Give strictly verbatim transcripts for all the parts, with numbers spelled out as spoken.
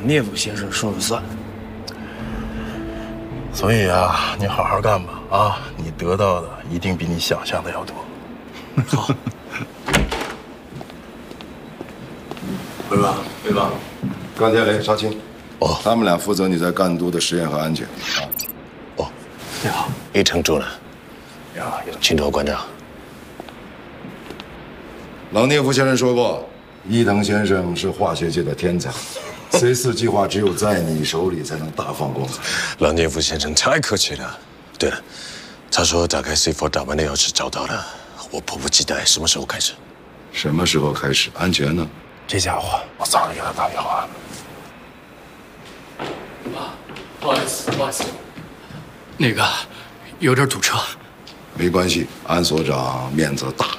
聂府先生说了算。 所以啊，你好好干吧啊，你得到的一定比你想象的要多。 好。 回吧，回吧。 甘天雷、沙青， 哦， 他们俩负责你在赣都的实验和安全。啊， 哦， 你好， 一成主任。呀，请多关照。 老聂夫先生说过，伊藤先生是化学界的天才 ，C 四计划只有在你手里才能大放光彩。 老聂夫先生太客气了。对了，他说打开 C 四 打完的钥匙找到了，我迫不及待，什么时候开始？ 什么时候开始？安全呢？ 这家伙，我早就给他打电话了。 啊，不好意思，不好意思，那个有点堵车。 没关系，安所长面子大。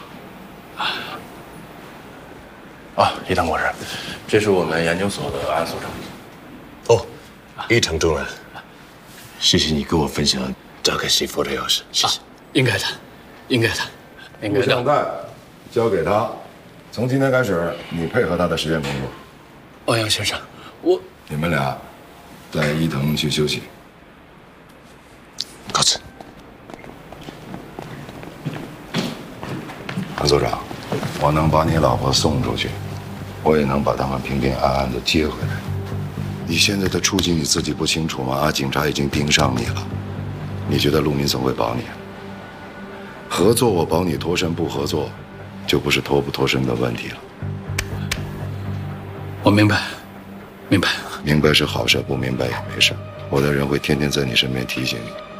啊，伊藤博士，这是我们研究所的安所长。 哦，伊藤主任，谢谢你跟我分享打开 C 四 的钥匙，谢谢。 啊、应该的，应该的，应该的。 录像带交给他，从今天开始，你配合他的实验工作。 欧阳先生，我你们俩带伊藤去休息。 告辞。 安所长，我能把你老婆送出去，我也能把他们平平安安的接回来。你现在的处境你自己不清楚吗？啊，警察已经盯上你了，你觉得陆明总会保你？合作我保你脱身，不合作，就不是脱不脱身的问题了。 我明白，明白。 明白是好事，不明白也没事。我的人会天天在你身边提醒你。